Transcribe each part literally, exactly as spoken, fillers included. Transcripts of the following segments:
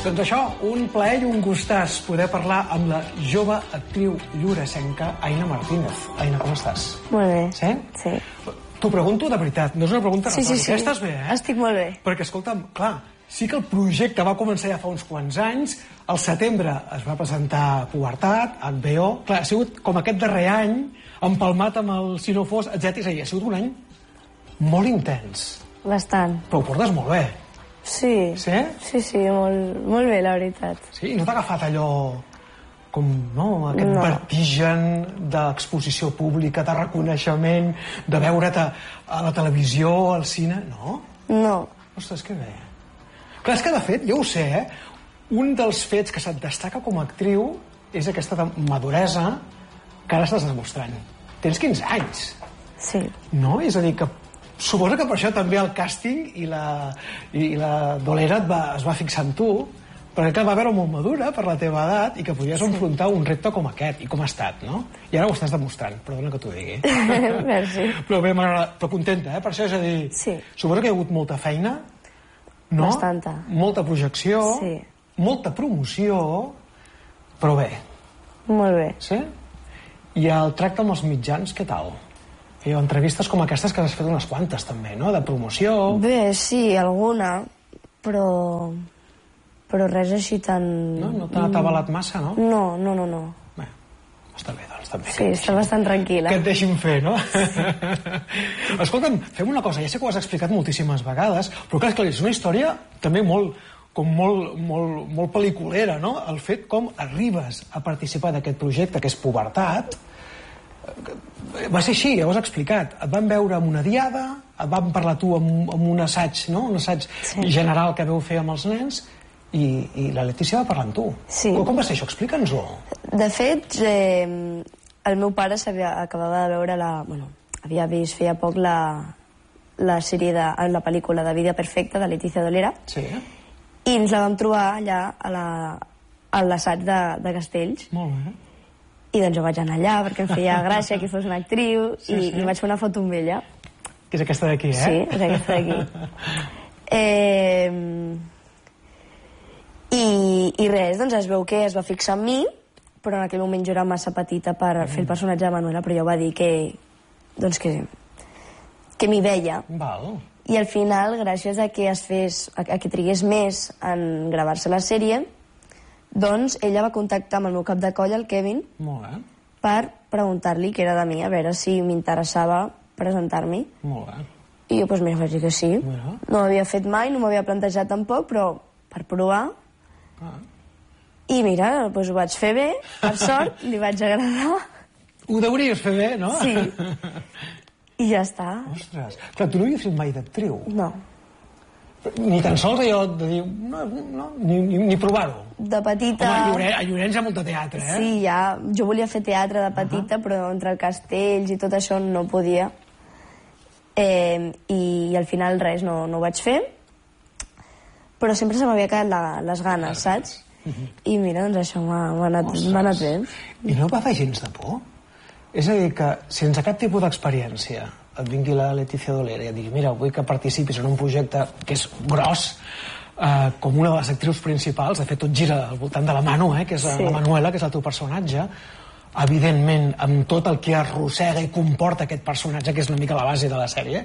Doncs això, un plaer i un gustàs poder parlar amb la jove actriu lloresenca Aina Martínez. Aina, com estàs? Molt bé. Sí? Sí. T'ho pregunto de veritat, no és una pregunta sí, retòrica. Sí, sí, Estàs bé, eh? Estic molt bé. Perquè, escolta'm, clar, sí que el projecte va començar ja fa uns quants anys, al setembre es va presentar Pubertat, H B O, clar, ha sigut com aquest darrer any, empalmat amb el Si no fos, etcètera. Ha sigut un any molt intens. Bastant. Però ho portes molt bé. Sí. Sí? Sí, sí, molt, molt bé, la veritat. Sí? No t'ha agafat allò com, no, aquest no. vertigen d'exposició pública, de reconeixement, de veure't a, a la televisió, al cine? No? No. Ostres, que bé. Clar, és que de fet, jo ho sé, eh? Un dels fets que se't destaca com a actriu és aquesta maduresa que ara estàs demostrant. Tens quinze anys. Sí. No? És a dir, que suposo que per això també el càsting i la, i la dolera et va, es va fixar en tu, perquè que va veure molt madura per la teva edat i que podies enfrontar un repte com aquest, i com ha estat, no? I ara ho estàs demostrant, perdona que t'ho digui. Merci. Però bé, però contenta, eh? Per això és a dir, sí. Suposo que hi ha hagut molta feina, no? Bastanta. Molta projecció, sí. Molta promoció, però bé. Molt bé. Sí? I el tracte amb els mitjans, què tal? Hi ha entrevistes com aquestes que has fet unes quantes també, no? De promoció... Bé, sí, alguna, però... però res així tan... No? No t'ha atabalat massa, no? No, no, no, no. Bé, està bé, doncs, també. Sí, està bastant tranquil·la. Que et deixin fer, no? Escolta'm, fem una cosa, ja sé que ho has explicat moltíssimes vegades, però clar, és que és una història també molt, com molt, molt, molt pel·liculera, no? El fet com arribes a participar d'aquest projecte, que és Pubertat, va ser així, ja ho has explicat. Et van veure amb una diada, et van parlar tu amb, amb un assaig, no? Un assaig sí. general que veu fer amb els nens, i, i la Letícia va parlar amb tu. Sí. Com, com va ser això? Explica'ns-ho. De fet, eh, el meu pare acabava de veure la... Bueno, havia vist feia poc la, la sèrie de, la pel·lícula de Vida Perfecta de Letícia Dolera. Sí. I ens la vam trobar allà a la, a l'assaig de, de Castells. Molt bé. I doncs jo vaig anar allà perquè em feia gràcia que fos una actriu sí, i, sí. i vaig fer una foto amb ella. Que és aquesta d'aquí, eh? Sí, és aquesta d'aquí. eh, i, I res, doncs es veu que es va fixar en mi, però en aquell moment jo era massa petita per mm. fer el personatge de Manuela, però ja va dir que, doncs que, que m'hi veia. Val. I al final, gràcies a que es fes, a, a que trigués més en gravar-se la sèrie, doncs ella va contactar amb el meu cap de colla, el Kevin, molt bé. Per preguntar-li què era de mi, a veure si m'interessava presentar-m'hi. Molt bé. I jo, doncs mira, vaig dir que sí. Bueno. No m'havia fet mai, no m'havia plantejat tampoc, però per provar. Ah. I mira, doncs ho vaig fer bé, per sort, li vaig agradar. Ho deuries fer bé, no? Sí. I ja està. Ostres, clar, tu no havies fet mai d'actriu? No. Ni tan sols allò de dir... No, no, ni, ni, ni provar-ho. De petita... Home, a Llorenç, a Llorenç hi ha molt de teatre, eh? Sí, ja. Jo volia fer teatre de petita, uh -huh. però entre castells i tot això no podia. Eh, i, I al final res, no, no ho vaig fer. Però sempre se m'havia quedat la, les ganes, saps? Uh -huh. I mira, doncs això m'ha anat, anat bé. I no va fer gens de por? És a dir, que sense cap tipus d'experiència et vingui la Letícia Dolera i et digui, mira, vull que participis en un projecte que és gros, eh, com una de les actrius principals, de fet tot gira al voltant de la Manu, eh, que és sí. la Manuela, que és el teu personatge, evidentment, amb tot el que arrossega i comporta aquest personatge, que és una mica la base de la sèrie.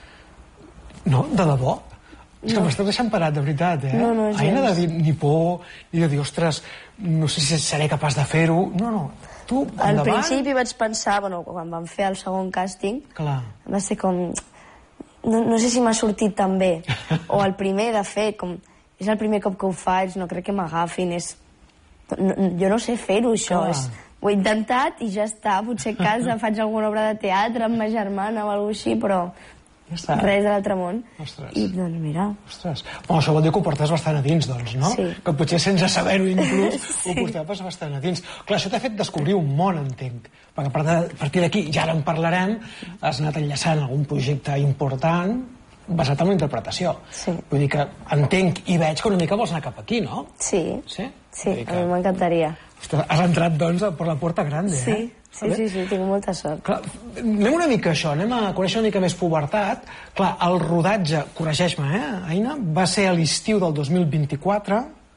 No? De debò? És que no. M'estàs deixant parat, de veritat, eh? No, no, gens. Aina de dir ni por, ni de dir, ostres, no sé si seré capaç de fer-ho. No, no. Tu, al principi vaig pensar, bueno, quan vam fer el segon càsting, clar. Va ser com... No, no sé si m'ha sortit tan bé. O el primer, de fet, com... És el primer cop que ho faig, no crec que m'agafin, és... No, jo no sé fer-ho, això. És... Ho he intentat i ja està. Potser a casa faig alguna obra de teatre amb ma germana o alguna cosa així, però... Ja res de l'altre món. Ostres. I doncs mira. Ostres. Bueno, això vol dir que ho portes bastant a dins, doncs, no? Sí. Que potser sense saber-ho inclús sí. ho portaves bastant a dins. Clar, això t'ha fet descobrir un món, entenc. Perquè a partir d'aquí, ja ara en parlarem, has anat enllaçant algun projecte important basat en la interpretació. Sí. Vull dir que entenc i veig que una mica vols anar cap aquí, no? Sí. Sí? Sí, que... a mi m'encantaria. Has entrat, doncs, per la porta grande, sí. eh? Sí, sí, sí, tinc molta sort. Clar, anem una mica a això, anem a conèixer una mica més Pubertat. Clar, el rodatge, corregeix-me, eh, Aina, va ser a l'estiu del dos mil vint-i-quatre,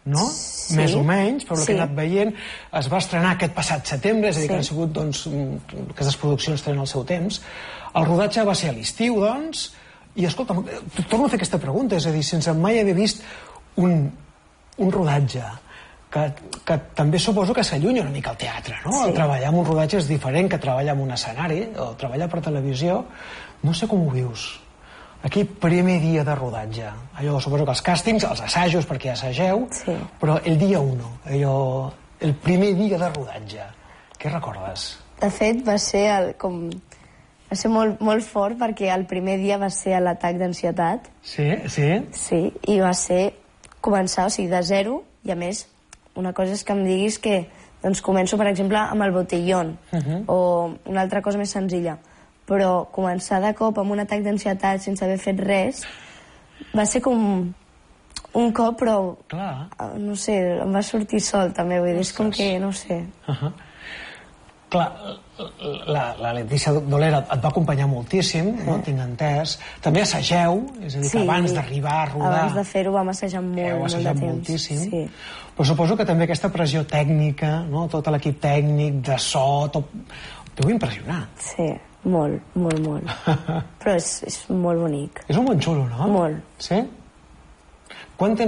no? Sí. Més o menys, per el Sí. que he anat veient. Es va estrenar aquest passat setembre, és a dir, Sí. que han sigut, doncs, mm, aquestes produccions tenen el seu temps. El rodatge va ser a l'estiu, doncs, i, escolta, torno a fer aquesta pregunta, és a dir, sense mai haver vist un, un rodatge que, que també suposo que s'allunya una mica al teatre, no? Sí. El treballar en un rodatge és diferent que treballar en un escenari, o treballar per televisió. No sé com ho vius. Aquell primer dia de rodatge, allò, suposo que els càstings, els assajos, perquè assageu, Sí. però el dia uno, allò, el primer dia de rodatge, què recordes? De fet, va ser, el, com, va ser molt, molt fort perquè el primer dia va ser l'atac d'ansietat. Sí, sí? Sí, i va ser començar, o sigui, de zero, i a més, una cosa és que em diguis que doncs començo, per exemple, amb el botellón, Uh-huh. o una altra cosa més senzilla, però començar de cop amb un atac d'ansietat sense haver fet res va ser com un cop, però Clar. no sé, em va sortir sol també, vull dir, és com que, no sé. Uh-huh. Clar, la, la Letícia Dolera et va acompanyar moltíssim, no? Tinc entès. També assageu, és a dir, que abans d'arribar a rodar... abans de fer-ho vam assajar molt, heu molt de assajat temps. moltíssim. Sí. Però suposo que també aquesta pressió tècnica, no? Tot l'equip tècnic, de so, tot... Deu impressionar. Sí, molt, molt, molt. Però és, és molt bonic. És un bon xulo, no? Molt. Sí? Quant temps